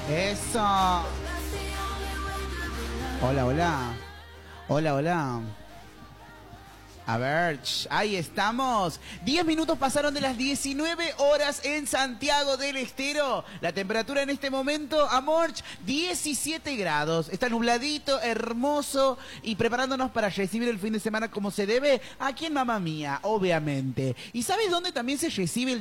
Eso. Hola, hola. Hola, hola. A ver, ahí estamos. 10 minutos pasaron de las 19 horas en Santiago del Estero. La temperatura en este momento, amor, 17 grados. Está nubladito, hermoso y preparándonos para recibir el fin de semana como se debe aquí en Mamma Mía, obviamente. ¿Y sabes dónde también se recibe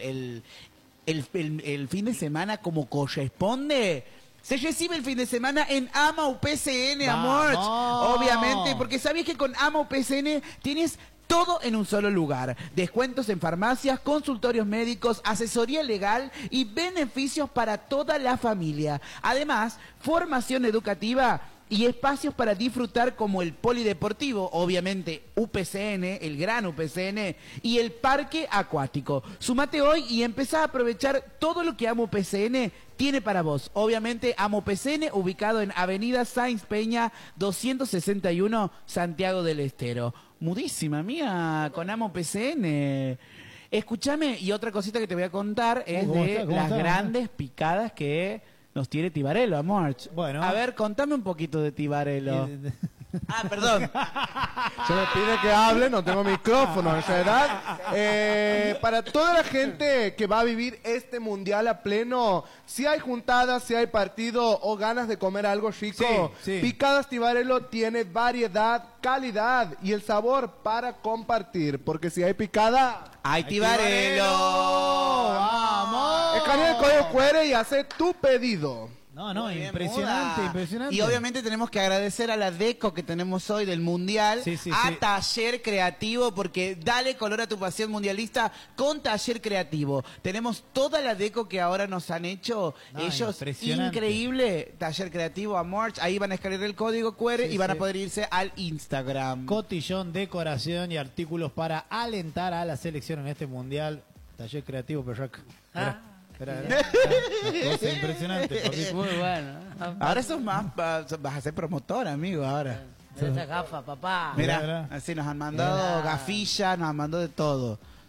el fin de semana como corresponde? Se recibe el fin de semana en Ama UPCN, amor. Obviamente, porque sabías que con Ama UPCN tienes todo en un solo lugar. Descuentos en farmacias, consultorios médicos, asesoría legal y beneficios para toda la familia. Además, formación educativa y espacios para disfrutar como el polideportivo, obviamente UPCN, el gran UPCN, y el parque acuático. Sumate hoy y empezá a aprovechar todo lo que Amo UPCN tiene para vos. Obviamente Amo UPCN, ubicado en Avenida Sáenz Peña 261, Santiago del Estero. Mudísima mía con Amo UPCN. Escúchame, y otra cosita que te voy a contar es de las grandes picadas que nos tiene Tibarello, amor. Bueno. A ver, contame un poquito de Tibarello. Ah, perdón. Se me pide que hable, no tengo micrófono, en verdad. Para toda la gente que va a vivir este mundial a pleno, si hay juntadas, si hay partido o ganas de comer algo rico, Picadas Tibarello tiene variedad, calidad y el sabor para compartir. Porque si hay picada, ¡hay Tibarello! ¡Vamos! Escanea el código QR y hace tu pedido. No, Muy bien, impresionante, muda. impresionante. Y obviamente tenemos que agradecer a la deco que tenemos hoy del Mundial, a Taller Creativo, porque dale color a tu pasión mundialista con Taller Creativo. Tenemos toda la deco que ahora nos han hecho ellos, increíble. Taller Creativo, amor, ahí van a escanear el código QR y van a poder irse al Instagram. Cotillón, decoración y artículos para alentar a la selección en este Mundial. Taller Creativo, Perrac. Espera. Cosa impresionante, papito. Muy bueno. Ahora sos más, vas a ser promotor, amigo, ahora. Esa gafa, papá. Mira, así nos han mandado gafillas, nos han mandado de todo.